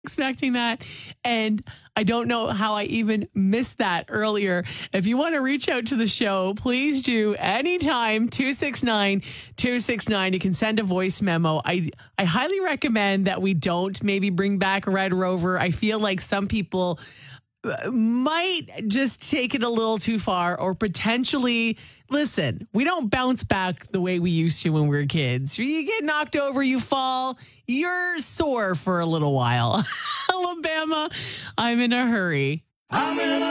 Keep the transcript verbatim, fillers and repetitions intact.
expecting that. And I don't know how I even missed that earlier. If you want to reach out to the show, please do anytime. two six nine, two six nine. You can send a voice memo. I, I highly recommend that we don't maybe bring back Red Rover. I feel like some people might just take it a little too far, or potentially, listen, we don't bounce back the way we used to when we were kids. You get knocked over, you fall, you're sore for a little while. Alabama, I'm in a hurry. I'm in a